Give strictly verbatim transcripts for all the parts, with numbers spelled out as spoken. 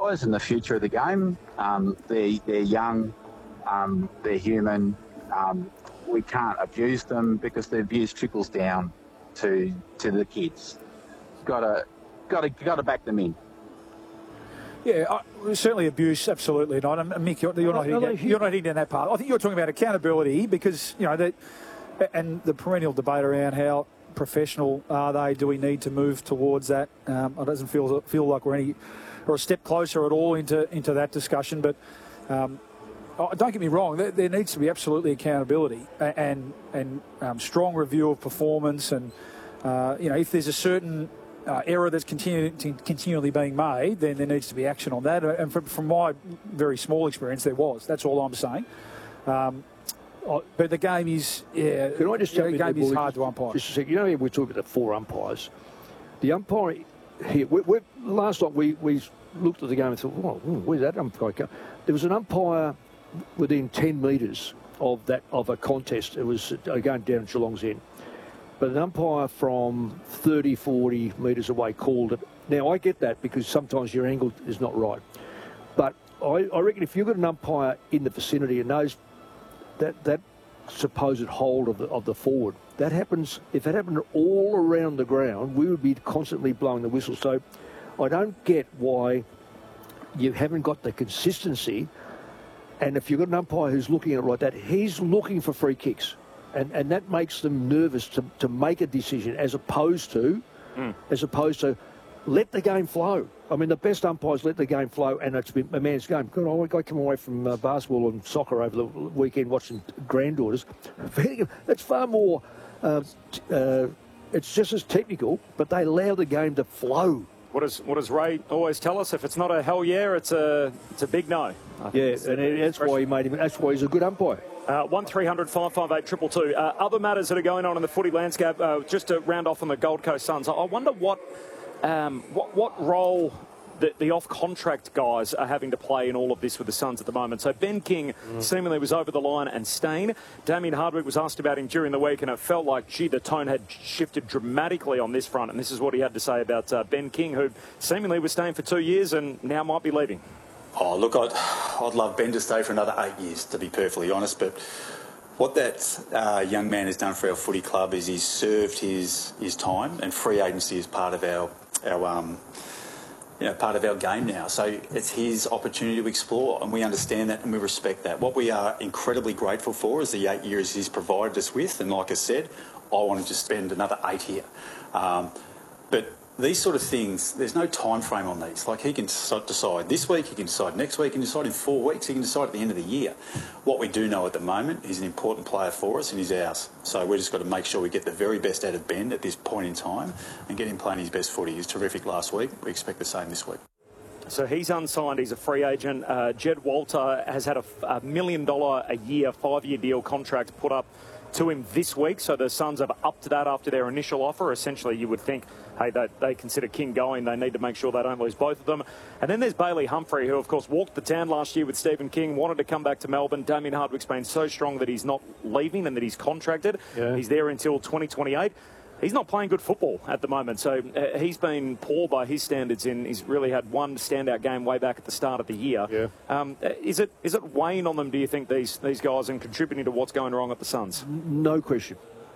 umpires and the future of the game. Um, they, they're young, um, they're human. Um, we can't abuse them because the abuse trickles down to to the kids. Got to, got to, got to back them in. Yeah, uh, certainly abuse, absolutely not. And Mick, you're, you're, not hitting, no, you're not hitting down that part. I think you're talking about accountability because, you know, that, and the perennial debate around how professional are they? Do we need to move towards that? Um, it doesn't feel feel like we're any or a step closer at all into into that discussion. But um, oh, don't get me wrong, there, there needs to be absolutely accountability and and um, strong review of performance. And uh, you know, if there's a certain Uh, error that's continu- continually being made, then there needs to be action on that. And from, from my very small experience, there was. That's all I'm saying. Um, but the game is, yeah, Can I just the the game is hard to umpire. Just a second. You know, we're talking about the four umpires. The umpire here, we, we, last night we, we looked at the game and thought, oh, where's that umpire go? There was an umpire within ten metres of that of a contest. It was going down at Geelong's End. But an umpire from thirty, forty metres away called it. Now, I get that because sometimes your angle is not right. But I, I reckon if you've got an umpire in the vicinity and knows that, that supposed hold of the, of the forward, that happens, if that happened all around the ground, we would be constantly blowing the whistle. So I don't get why you haven't got the consistency. And if you've got an umpire who's looking at it like that, he's looking for free kicks. And, and that makes them nervous to, to make a decision as opposed to mm. as opposed to let the game flow. I mean, the best umpires let the game flow and it's been a man's game. God, I come away from uh, basketball and soccer over the weekend watching granddaughters. It's far more, uh, uh, it's just as technical, but they allow the game to flow. What does what does Ray always tell us? If it's not a hell yeah, it's a it's a big no. Yeah, and that's why he made him. That's why he's a good umpire. Uh, one three hundred five five eight two two two. Uh, other matters that are going on in the footy landscape. Uh, just to round off on the Gold Coast Suns, I wonder what um, what what role the, the off-contract guys are having to play in all of this with the Suns at the moment. So Ben King mm. seemingly was over the line and staying. Damien Hardwick was asked about him during the week, and it felt like, gee, the tone had shifted dramatically on this front. And this is what he had to say about uh, Ben King, who seemingly was staying for two years and now might be leaving. Oh, look, I'd, I'd love Ben to stay for another eight years, to be perfectly honest. But what that uh, young man has done for our footy club is he's served his his time, and free agency is part of our our um, you know, part of our game now. So it's his opportunity to explore, and we understand that and we respect that. What we are incredibly grateful for is the eight years he's provided us with, and like I said, I wanted to spend another eight here. Um, but these sort of things, there's no time frame on these. Like, he can decide this week, he can decide next week, he can decide in four weeks, he can decide at the end of the year. What we do know at the moment, he's an important player for us and he's ours. So we've just got to make sure we get the very best out of Ben at this point in time and get him playing his best footy. He was terrific last week. We expect the same this week. So he's unsigned, he's a free agent. Uh, Jed Walter has had a, a million dollar a year, five-year deal contract put up to him this week. So the Suns have upped to that after their initial offer. Essentially, you would think, hey, they, they consider King going. They need to make sure they don't lose both of them. And then there's Bailey Humphrey, who, of course, walked the town last year with Stephen King, wanted to come back to Melbourne. Damien Hardwick's been so strong that he's not leaving and that he's contracted. Yeah. He's there until twenty twenty-eight. He's not playing good football at the moment, so uh, he's been poor by his standards. In he's really had one standout game way back at the start of the year. Yeah. Um, is it is it weighing on them? Do you think these these guys and contributing to what's going wrong at the Suns? No question.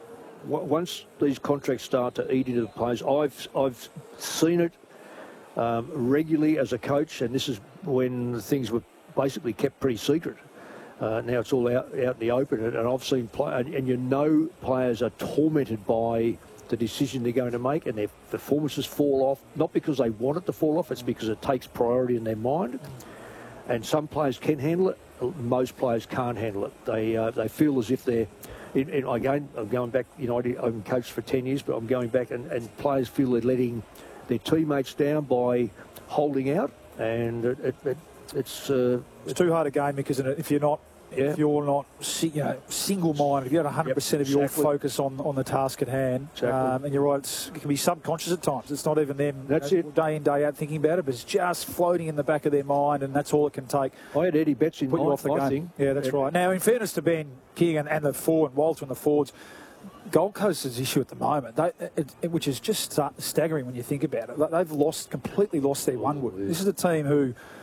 Once these contracts start to eat into the players, I've I've seen it um, regularly as a coach, and this is when things were basically kept pretty secret. Uh, now it's all out out in the open, and I've seen play, and, and you know players are tormented by the decision they're going to make, and their performances fall off, not because they want it to fall off, it's because it takes priority in their mind. And some players can handle it, most players can't handle it. They uh, they feel as if they're, in, in, again, I'm going back, you know, I've coached for ten years, but I'm going back, and, and players feel they're letting their teammates down by holding out, and it, it, it, it's... Uh, it's too hard a game, isn't it, if you're not Yeah. If you're not, you know, single-minded, if you've got one hundred percent yep, of your exactly. focus on, on the task at hand, exactly. um, and you're right, it's, it can be subconscious at times. It's not even them that's you know, it. day in, day out thinking about it, but it's just floating in the back of their mind, and that's all it can take. I had Eddie Betts in Put mind, you off the I game. think. Yeah, that's yeah. right. Now, in fairness to Ben King and, and the forward, Walter and the forwards, Gold Coast's issue at the moment, they, it, it, which is just staggering when you think about it. They've lost, completely lost their one wood. This is a team who